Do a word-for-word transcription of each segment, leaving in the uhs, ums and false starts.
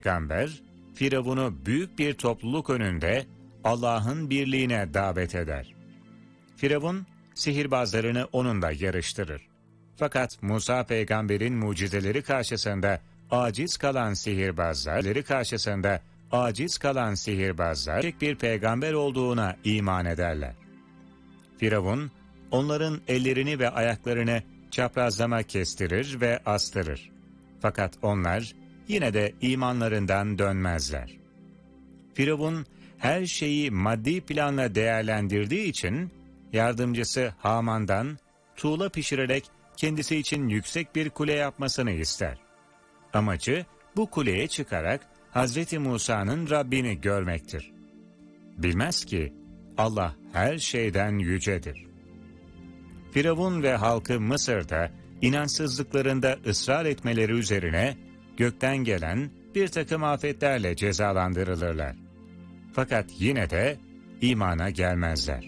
Peygamber, Firavun'u büyük bir topluluk önünde Allah'ın birliğine davet eder. Firavun, sihirbazlarını onunla yarıştırır. Fakat Musa peygamberin mucizeleri karşısında aciz kalan sihirbazları karşısında aciz kalan sihirbazlar tek bir peygamber olduğuna iman ederler. Firavun, onların ellerini ve ayaklarını çaprazlama kestirir ve astırır. Fakat onlar yine de imanlarından dönmezler. Firavun her şeyi maddi planla değerlendirdiği için yardımcısı Haman'dan tuğla pişirerek kendisi için yüksek bir kule yapmasını ister. Amacı bu kuleye çıkarak Hazreti Musa'nın Rabbini görmektir. Bilmez ki Allah her şeyden yücedir. Firavun ve halkı Mısır'da inançsızlıklarında ısrar etmeleri üzerine gökten gelen bir takım afetlerle cezalandırılırlar. Fakat yine de imana gelmezler.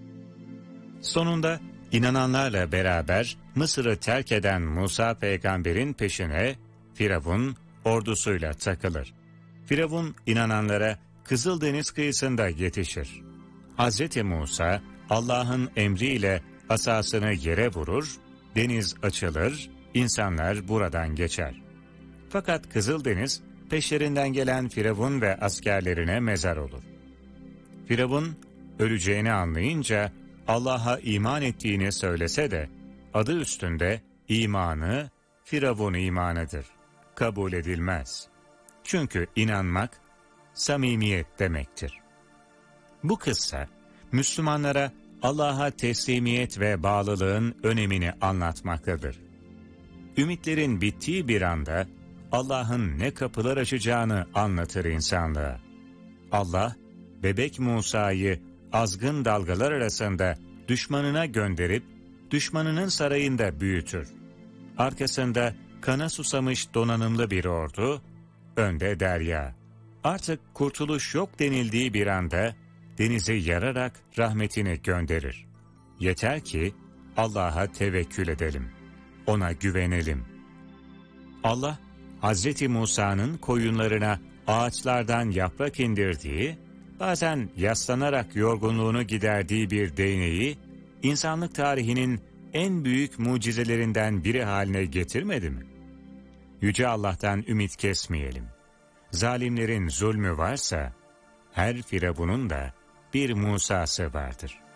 Sonunda inananlarla beraber Mısır'ı terk eden Musa peygamberin peşine Firavun ordusuyla takılır. Firavun inananlara Kızıldeniz kıyısında yetişir. Hazreti Musa Allah'ın emriyle asasını yere vurur, deniz açılır, insanlar buradan geçer. Fakat Kızıldeniz peşlerinden gelen Firavun ve askerlerine mezar olur. Firavun öleceğini anlayınca Allah'a iman ettiğini söylese de adı üstünde imanı Firavun imanıdır. Kabul edilmez. Çünkü inanmak samimiyet demektir. Bu kıssa Müslümanlara Allah'a teslimiyet ve bağlılığın önemini anlatmaktadır. Ümitlerin bittiği bir anda Allah'ın ne kapılar açacağını anlatır insanlığa. Allah, bebek Musa'yı azgın dalgalar arasında düşmanına gönderip düşmanının sarayında büyütür. Arkasında kana susamış donanımlı bir ordu, önde derya. Artık kurtuluş yok denildiği bir anda denizi yararak rahmetini gönderir. Yeter ki Allah'a tevekkül edelim. Ona güvenelim. Allah, Hazreti Musa'nın koyunlarına ağaçlardan yaprak indirdiği, bazen yaslanarak yorgunluğunu giderdiği bir değneği, insanlık tarihinin en büyük mucizelerinden biri haline getirmedi mi? Yüce Allah'tan ümit kesmeyelim. Zalimlerin zulmü varsa, her Firavun'un da bir Musa'sı vardır.